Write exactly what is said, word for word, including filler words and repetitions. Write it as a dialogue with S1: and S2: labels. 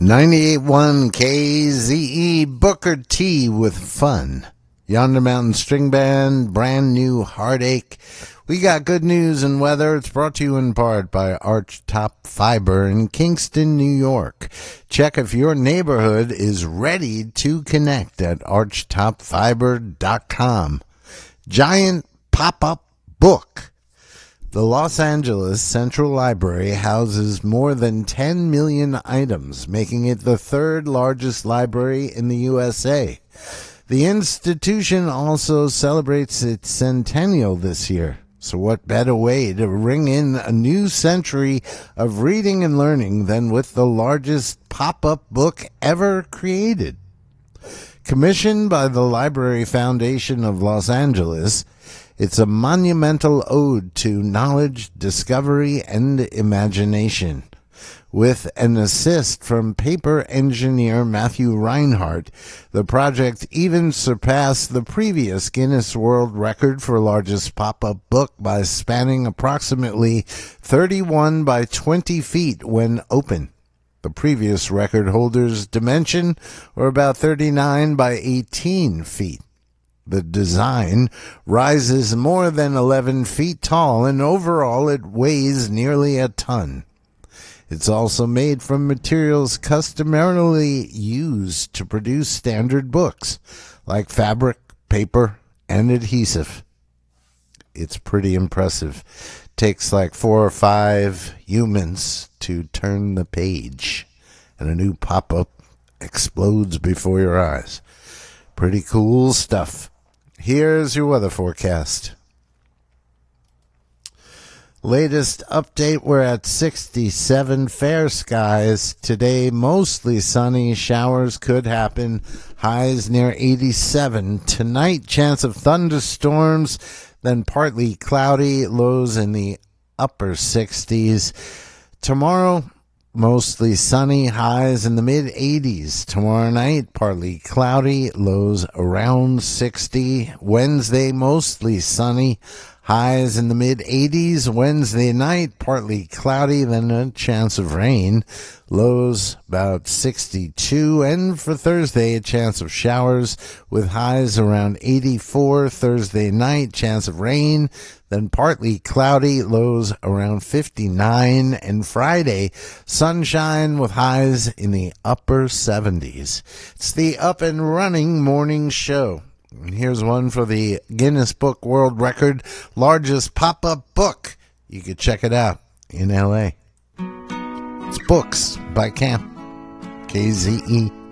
S1: ninety-eight point one K Z E, Booker T with fun. Yonder Mountain String Band, brand new Heartache. We got good news and weather. It's brought to you in part by Archtop Fiber in Kingston, New York. Check if your neighborhood is ready to connect at archtop fiber dot com. Giant pop-up book. The Los Angeles Central Library houses more than ten million items, making it the third largest library in the U S A. The institution also celebrates its centennial this year. So what better way to ring in a new century of reading and learning than with the largest pop-up book ever created? Commissioned by the Library Foundation of Los Angeles, it's a monumental ode to knowledge, discovery, and imagination. With an assist from paper engineer Matthew Reinhardt, the project even surpassed the previous Guinness World Record for largest pop-up book by spanning approximately thirty-one by twenty feet when open. The previous record holder's dimension were about thirty-nine by eighteen feet. The design rises more than eleven feet tall, and overall it weighs nearly a ton. It's also made from materials customarily used to produce standard books, like fabric, paper, and adhesive. It's pretty impressive. Takes like four or five humans to turn the page, and a new pop-up explodes before your eyes. Pretty cool stuff. Here's your weather forecast. Latest update, we're at sixty-seven, fair skies. Today, mostly sunny. Showers could happen. Highs near eighty-seven. Tonight, chance of thunderstorms, then partly cloudy. Lows in the upper sixties. Tomorrow, mostly sunny. Highs in the mid-eighties. Tomorrow night, partly cloudy. Lows around sixty. Wednesday, mostly sunny. Highs in the mid-eighties. Wednesday night, partly cloudy, then a chance of rain. Lows about sixty-two. And for Thursday, a chance of showers with highs around eighty-four. Thursday night, chance of rain, then partly cloudy. Lows around fifty-nine. And Friday, sunshine with highs in the upper seventies. It's the Up and Running Morning Show. And here's one for the Guinness Book World Record, largest pop-up book. You could check it out in L A. It's Books by Camp, K Z E.